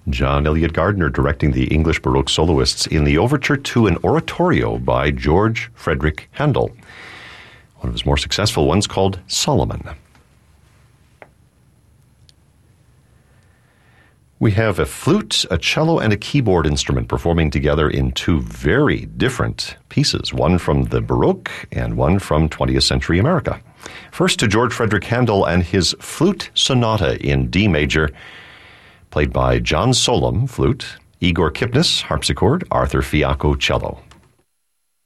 John Eliot Gardiner directing the English Baroque soloists in the overture to an oratorio by George Frederick Handel. One of his more successful ones called Solomon. We have a flute, a cello, and a keyboard instrument performing together in two very different pieces, one from the Baroque and one from 20th century America. First to George Frederick Handel and his Flute Sonata in D major, played by John Solom, flute, Igor Kipnis, harpsichord, Arthur Fiacco, cello.